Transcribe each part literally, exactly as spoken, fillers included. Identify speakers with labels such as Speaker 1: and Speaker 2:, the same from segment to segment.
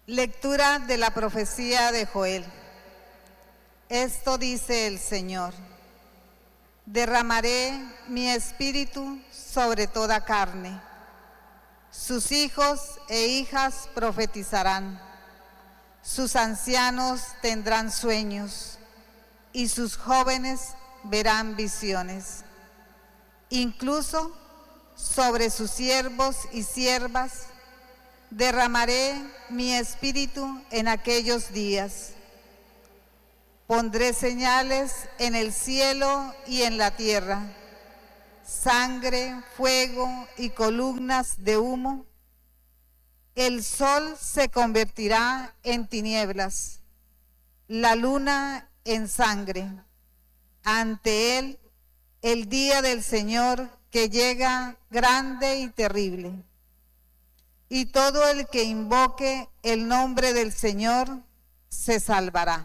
Speaker 1: Lectura de la profecía de Joel. Esto dice el Señor: derramaré mi espíritu sobre toda carne. Sus hijos e hijas profetizarán, sus ancianos tendrán sueños y sus jóvenes verán visiones. Incluso sobre sus siervos y siervas derramaré mi espíritu en aquellos días. Pondré señales en el cielo y en la tierra: sangre, fuego y columnas de humo. El sol se convertirá en tinieblas, la luna en sangre. Ante él, el día del Señor que llega grande y terrible. Y todo el que invoque el nombre del Señor se salvará.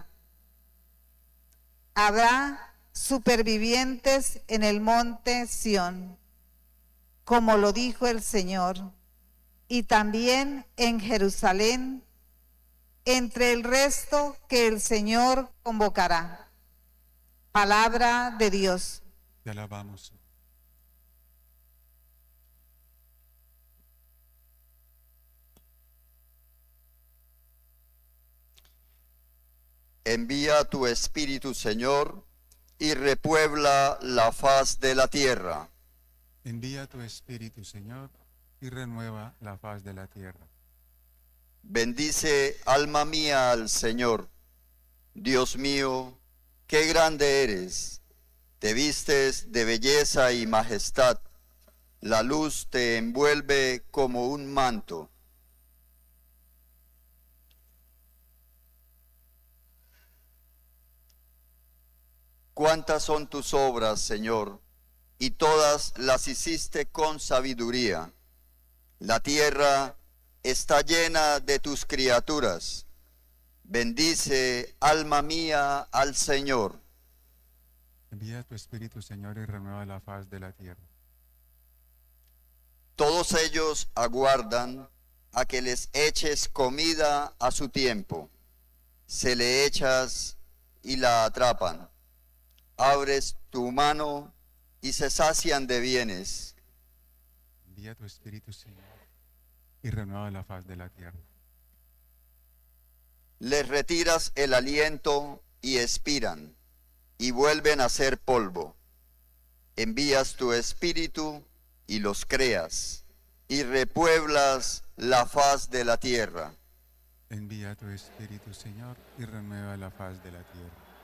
Speaker 1: Habrá supervivientes en el monte Sión, como lo dijo el Señor, y también en Jerusalén, entre el resto que el Señor convocará. Palabra de Dios.
Speaker 2: Te alabamos.
Speaker 3: Envía tu Espíritu, Señor, y repuebla la faz de la tierra.
Speaker 2: Envía tu Espíritu, Señor, y renueva la faz de la tierra.
Speaker 3: Bendice, alma mía, al Señor. Dios mío, qué grande eres. Te vistes de belleza y majestad. La luz te envuelve como un manto. Cuántas son tus obras, Señor, y todas las hiciste con sabiduría. La tierra está llena de tus criaturas. Bendice, alma mía, al Señor.
Speaker 2: Envía tu Espíritu, Señor, y renueva la faz de la tierra.
Speaker 3: Todos ellos aguardan a que les eches comida a su tiempo. Se le echas y la atrapan. Abres tu mano y se sacian de bienes.
Speaker 2: Envía tu Espíritu, Señor, y renueva la faz de la tierra.
Speaker 3: Les retiras el aliento y expiran, y vuelven a ser polvo. Envías tu Espíritu y los creas, y repueblas la faz de la tierra.
Speaker 2: Envía tu Espíritu, Señor, y renueva la faz de la tierra.